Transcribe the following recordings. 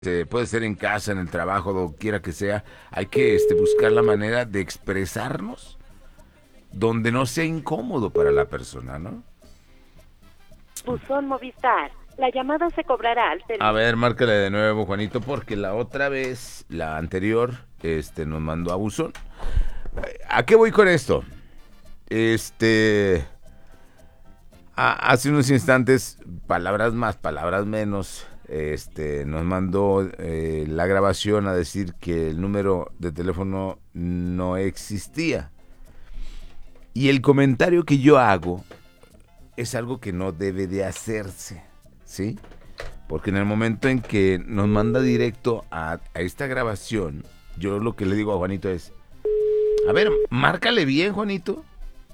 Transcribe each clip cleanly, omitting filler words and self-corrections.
Puede ser en casa, en el trabajo, donde quiera que sea, hay que buscar la manera de expresarnos donde no sea incómodo para la persona, ¿no? Buzón Movistar. La llamada se cobrará al A ver, márcale de nuevo, Juanito, porque la otra vez, la anterior, nos mandó a buzón. ¿A qué voy con esto? Hace unos instantes, palabras más, palabras menos, nos mandó la grabación a decir que el número de teléfono no existía. Y el comentario que yo hago es algo que no debe de hacerse, ¿sí? Porque en el momento en que nos manda directo a esta grabación, yo lo que le digo a Juanito es, a ver, márcale bien, Juanito.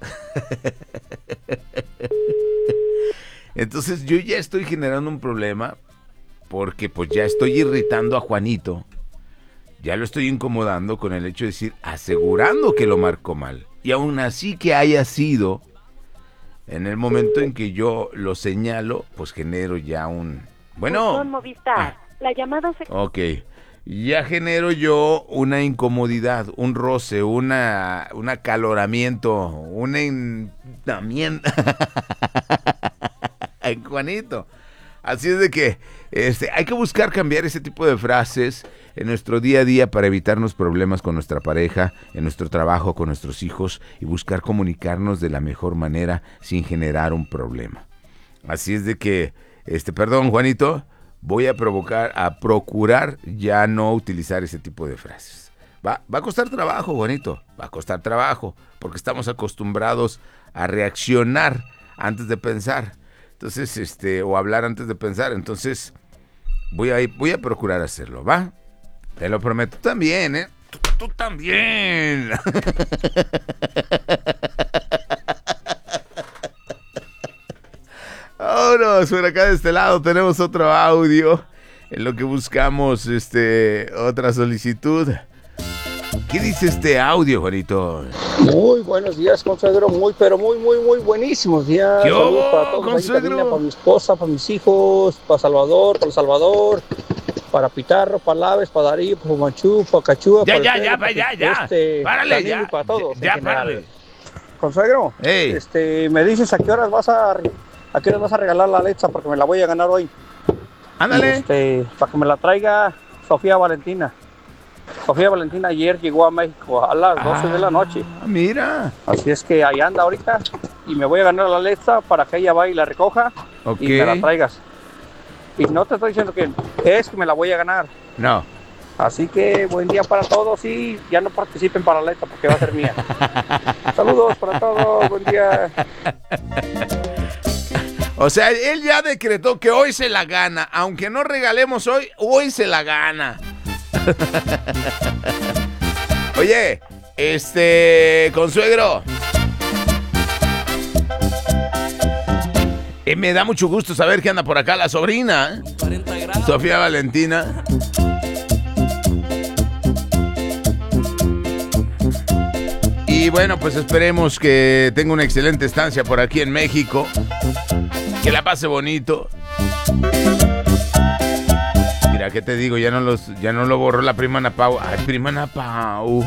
Entonces yo ya estoy generando un problema porque pues ya estoy irritando a Juanito. Ya lo estoy incomodando con el hecho de decir, asegurando que lo marcó mal. Y aún así que haya sido, en el momento en que yo lo señalo, pues genero ya un... Bueno. Movistar. La llamada se... Ok. Ya genero yo una incomodidad, un roce, un acaloramiento, un enamiento. Juanito. Así es de que hay que buscar cambiar ese tipo de frases en nuestro día a día para evitarnos problemas con nuestra pareja, en nuestro trabajo, con nuestros hijos y buscar comunicarnos de la mejor manera sin generar un problema. Así es de que, perdón, Juanito, voy a procurar ya no utilizar ese tipo de frases. Va a costar trabajo, Juanito, va a costar trabajo, porque estamos acostumbrados a reaccionar antes de pensar. Entonces, o hablar antes de pensar. Entonces, voy a procurar hacerlo, ¿va? Te lo prometo. Tú también, ¿eh? Tú también. Vámonos, por acá de este lado tenemos otro audio. En lo que buscamos, otra solicitud. ¿Qué dice este audio, Juanito? Muy buenos días, consuegro, muy buenísimos días. ¿Qué Saludos hubo, para todos, consuegro? para mi esposa, para mis hijos, para Salvador, para Pitarro, para Laves, para Darío, para Manchú, para Cachúa, Ya. Párale, ya. para todos. Ya, párale. Consuegro, Hey. me dices a qué horas vas a regalar la Alexa porque me la voy a ganar hoy. Ándale. Para que me la traiga Sofía Valentina. Sofía Valentina ayer llegó a México a las 12 de la noche. Mira. Así es que ahí anda ahorita y me voy a ganar la Alexa para que ella vaya y la recoja y me la traigas. Y no te estoy diciendo que es que me la voy a ganar. No. Así que buen día para todos y ya no participen para la Alexa porque va a ser mía. Saludos para todos, buen día. O sea, él ya decretó que hoy se la gana. Aunque no regalemos hoy se la gana. Oye, consuegro. Me da mucho gusto saber que anda por acá la sobrina, Sofía Valentina. Y bueno, pues esperemos que tenga una excelente estancia por aquí en México. Que la pase bonito. Mira, ¿qué te digo? Ya no lo borró la prima Ana Pau. Ay, prima Ana Pau.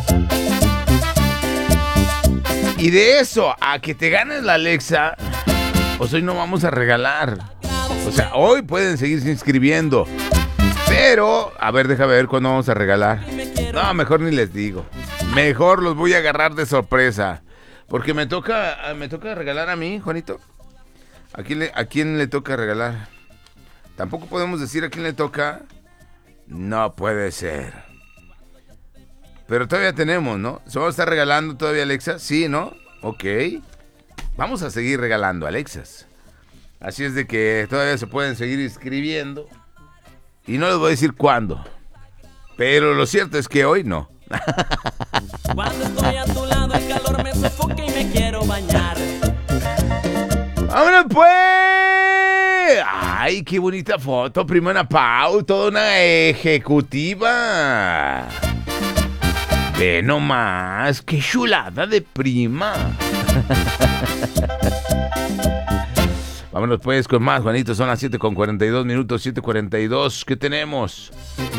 Y de eso a que te ganes la Alexa, pues hoy no vamos a regalar. O sea, hoy pueden seguirse inscribiendo. Pero, a ver, déjame ver cuándo vamos a regalar. No, mejor ni les digo. Mejor los voy a agarrar de sorpresa. Porque me toca regalar a mí, Juanito. ¿A quién le toca regalar? Tampoco podemos decir a quién le toca. No puede ser. Pero todavía tenemos, ¿no? ¿Se va a estar regalando todavía Alexa? Sí, ¿no? Ok. Vamos a seguir regalando Alexas. Así es de que todavía se pueden seguir inscribiendo. Y no les voy a decir cuándo. Pero lo cierto es que hoy no. Cuando estoy a tu lado el calor me sofoca y me quiero bañar. ¡Vámonos pues! ¡Ay, qué bonita foto, prima Ana Pau! Toda una ejecutiva. Ve nomás, qué chulada de prima. Vámonos pues con más, Juanito. Son las 7:42 minutos, 7:42. ¿Qué tenemos?